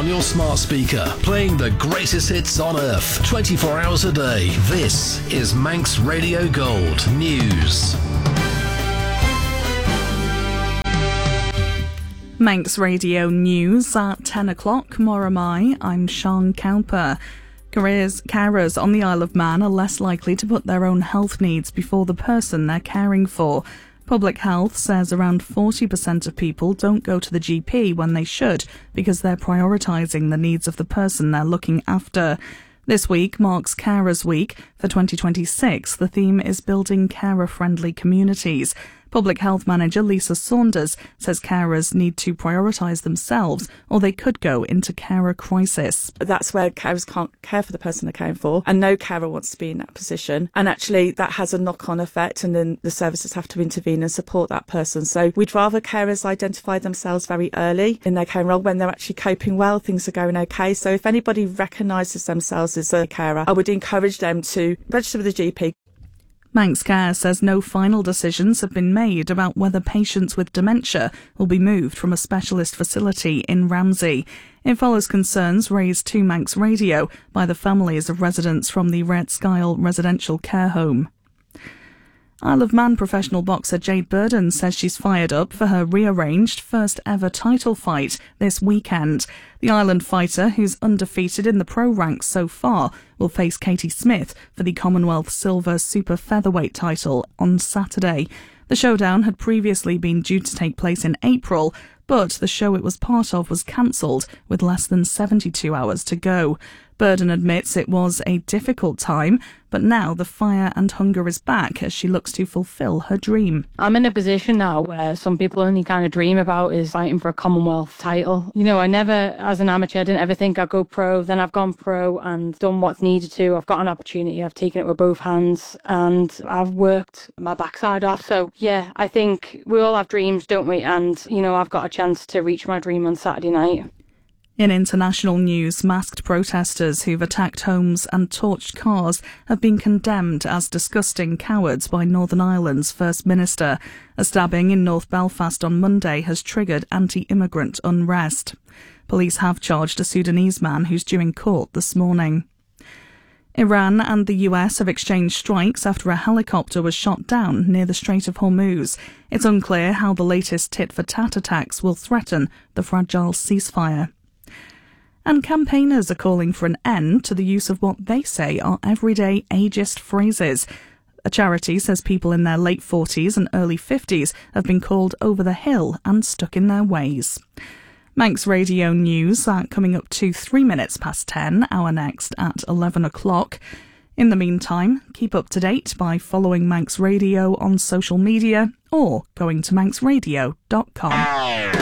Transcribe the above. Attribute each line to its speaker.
Speaker 1: your smart speaker, playing the greatest hits on earth, 24 hours a day. This is Manx Radio Gold News.
Speaker 2: Manx Radio News at 10 o'clock. Moramai, I'm Sean Cowper. Carers on the Isle of Man are less likely to put their own health needs before the person they're caring for. Public Health says around 40% of people don't go to the GP when they should because they're prioritising the needs of the person they're looking after. This week marks Carers Week. For 2026, the theme is building carer-friendly communities. Public Health Manager Lisa Saunders says carers need to prioritise themselves or they could go into carer crisis.
Speaker 3: That's where carers can't care for the person they're caring for, and no carer wants to be in that position. And actually that has a knock-on effect, and then the services have to intervene and support that person. So we'd rather carers identify themselves very early in their caring role when they're actually coping well, things are going okay. So if anybody recognises themselves as a carer, I would encourage them to register with the GP.
Speaker 2: Manx Care says no final decisions have been made about whether patients with dementia will be moved from a specialist facility in Ramsey. It follows concerns raised to Manx Radio by the families of residents from the Red Skyle residential care home. Isle of Man professional boxer Jade Burden says she's fired up for her rearranged first ever title fight this weekend. The Island fighter, who's undefeated in the pro ranks so far, will face Katie Smith for the Commonwealth Silver Super Featherweight title on Saturday. The showdown had previously been due to take place in April, but the show it was part of was cancelled with less than 72 hours to go. Burden admits it was a difficult time, but now the fire and hunger is back as she looks to fulfil her dream.
Speaker 4: I'm in a position now where some people only kind of dream about is fighting for a Commonwealth title. You know, I never, as an amateur, didn't ever think I'd go pro. Then I've gone pro and done what's needed to. I've got an opportunity. I've taken it with both hands and I've worked my backside off. So, yeah, I think we all have dreams, don't we? And, you know, I've got a chance to reach my dream on Saturday night.
Speaker 2: In international news, masked protesters who've attacked homes and torched cars have been condemned as disgusting cowards by Northern Ireland's First Minister. A stabbing in North Belfast on Monday has triggered anti-immigrant unrest. Police have charged a Sudanese man who's due in court this morning. Iran and the US have exchanged strikes after a helicopter was shot down near the Strait of Hormuz. It's unclear how the latest tit-for-tat attacks will threaten the fragile ceasefire. And campaigners are calling for an end to the use of what they say are everyday ageist phrases. A charity says people in their late 40s and early 50s have been called over the hill and stuck in their ways. Manx Radio News coming up to 3 minutes past 10, our next at 11 o'clock. In the meantime, keep up to date by following Manx Radio on social media or going to manxradio.com.